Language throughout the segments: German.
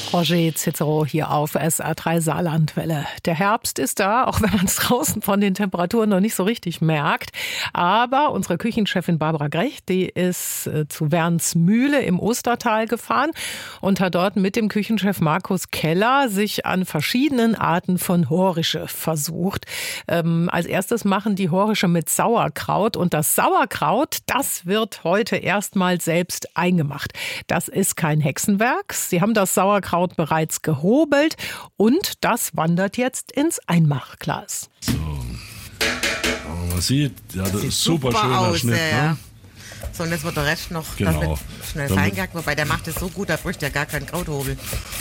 Roger Cicero hier auf SR3 Saarlandwelle. Der Herbst ist da, auch wenn man es draußen von den Temperaturen noch nicht so richtig merkt. Aber unsere Küchenchefin Barbara Grecht, die ist zu Wernsmühle im Ostertal gefahren und hat dort mit dem Küchenchef Markus Keller sich an verschiedenen Arten von Horische versucht. Als erstes machen die Horische mit Sauerkraut und das Sauerkraut, das wird heute erstmal selbst eingemacht. Das ist kein Hexenwerk. Sie haben das Sauerkraut bereits gehobelt und das wandert jetzt ins Einmachglas. So. Man sieht, ja, das ist super schöner aus, Schnitt. Ne? So, und jetzt wird der Rest noch genau. Schnell feingehackt, wobei der macht es so gut, da bräuchte er gar keinen Krauthobel.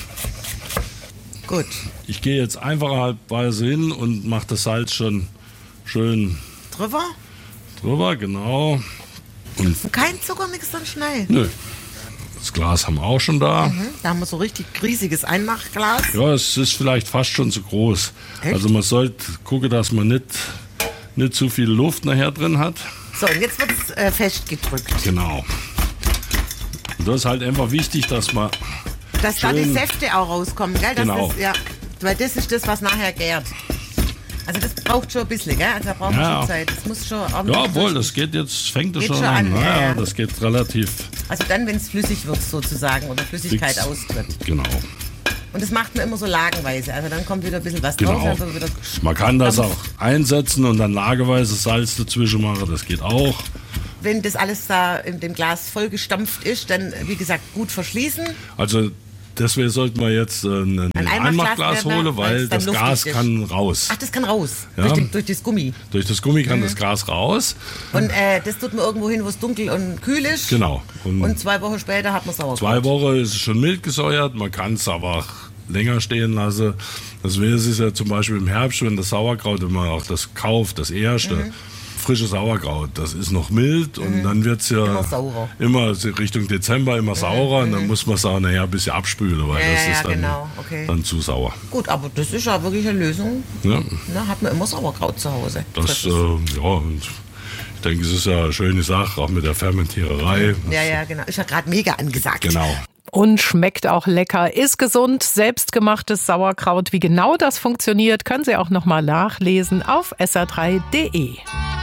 Gut. Ich gehe jetzt einfach halbweise hin und mache das Salz schon schön drüber, genau. Und kein Zuckermix dann schnell? Nö. Das Glas haben wir auch schon da. Da haben wir so richtig riesiges Einmachglas. Ja, es ist vielleicht fast schon zu groß. Echt? Also man sollte gucken, dass man nicht zu viel Luft nachher drin hat. So, und jetzt wird es festgedrückt. Genau. Und das ist halt einfach wichtig, dass man dass da die Säfte auch rauskommen, gell? Das genau. ist, ja, weil das ist das, was nachher gärt. Also das braucht schon ein bisschen, gell? Also da braucht man schon Zeit. Das muss schon ordentlich. Ja, wohl, das geht jetzt, fängt es geht schon an. Ja. Das geht relativ. Also dann, wenn es flüssig wird sozusagen oder Flüssigkeit austritt. Genau. Und das macht man immer so lagenweise. Also dann kommt wieder ein bisschen was Genau. drauf. Also wieder Man kann das auch einsetzen und dann lageweise Salz dazwischen machen. Das geht auch. Wenn das alles da in dem Glas vollgestampft ist, dann, wie gesagt, gut verschließen. Also deswegen sollten wir jetzt ein Einmachglas holen, weil das Gas kann raus. Ach, das kann raus? Ja. Durch das Gummi? Durch das Gummi kann das Gas raus. Und das tut man irgendwo hin, wo es dunkel und kühl ist? Genau. Und 2 Wochen später hat man Sauerkraut? 2 Wochen ist es schon mild gesäuert, man kann es aber länger stehen lassen. Deswegen ist es ja zum Beispiel im Herbst, wenn das Sauerkraut, wenn man auch das kauft, das erste, frische Sauerkraut, das ist noch mild und dann wird es ja immer Richtung Dezember immer saurer und dann muss man es auch nachher ein bisschen abspülen, weil das ist dann, dann zu sauer. Gut, aber das ist ja wirklich eine Lösung. Ja. Na, hat man immer Sauerkraut zu Hause. Das, und ich denke, es ist ja eine schöne Sache, auch mit der Fermentiererei. Ja, genau. Ist ja gerade mega angesagt. Genau. Und schmeckt auch lecker, ist gesund, selbstgemachtes Sauerkraut. Wie genau das funktioniert, können Sie auch noch mal nachlesen auf sr3.de.